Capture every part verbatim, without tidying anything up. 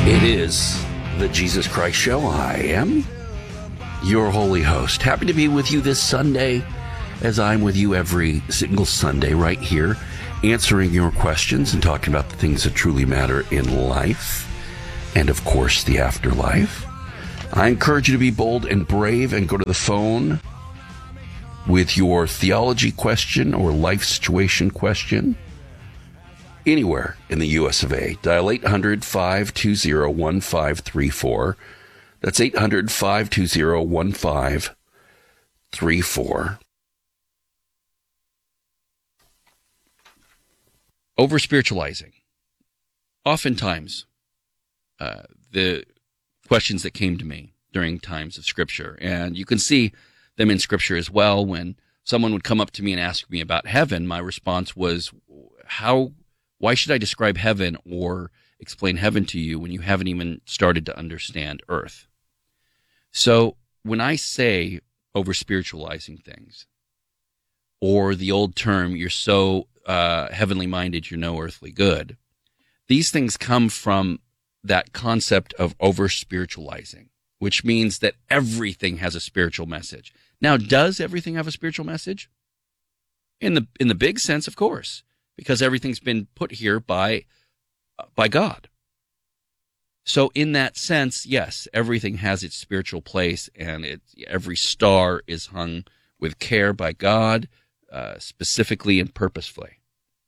It is the Jesus Christ Show. I am your holy host. Happy to be with you this Sunday, as I'm with you every single Sunday right here, answering your questions and talking about the things that truly matter in life and, of course, the afterlife. I encourage you to be bold and brave and go to the phone with your theology question or life situation question anywhere in the U S of A. Dial eight hundred, five two zero, one five three four. That's eight hundred, five two zero, one five three four. Over-spiritualizing. Oftentimes, uh, the questions that came to me during times of Scripture, and you can see them in Scripture as well. When someone would come up to me and ask me about heaven, my response was, how, why should I describe heaven or explain heaven to you when you haven't even started to understand earth? So when I say over-spiritualizing things, or the old term, you're so uh, heavenly minded, you're no earthly good, these things come from that concept of over-spiritualizing, which means that everything has a spiritual message. Now, does everything have a spiritual message? In the in the big sense, of course, because everything's been put here by uh, by God. So in that sense, yes, everything has its spiritual place, and it, every star is hung with care by God, uh, specifically and purposefully.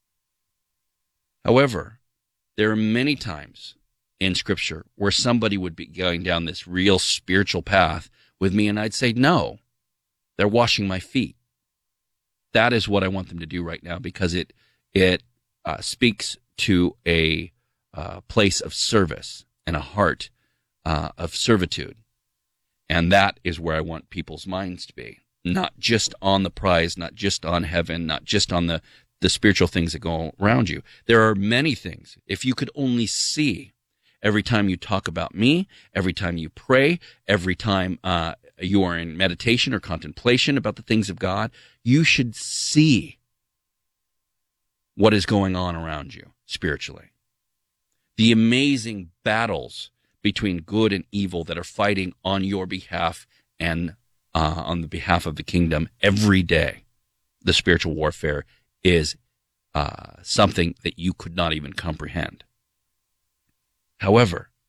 However, there are many times in Scripture where somebody would be going down this real spiritual path with me, and I'd say, no, they're washing my feet. That is what I want them to do right now, because it it uh, speaks to a uh, place of service and a heart uh, of servitude. And that is where I want people's minds to be, not just on the prize, not just on heaven, not just on the, the spiritual things that go around you. There are many things. If you could only see every time you talk about me, every time you pray, every time uh, you are in meditation or contemplation about the things of God, you should see what is going on around you spiritually. The amazing battles between good and evil that are fighting on your behalf and uh, on the behalf of the kingdom every day. The spiritual warfare is uh, something that you could not even comprehend. However,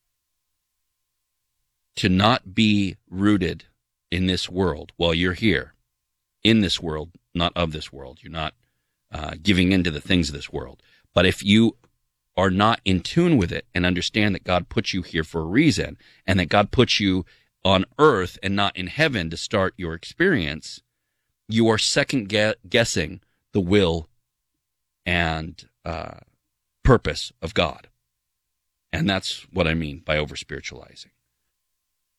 to not be rooted in this world while you're here, in this world, not of this world, you're not uh, giving in to the things of this world. But if you are not in tune with it and understand that God put you here for a reason, and that God put you on earth and not in heaven to start your experience, you are second guessing the will and uh, purpose of God. And that's what I mean by over-spiritualizing.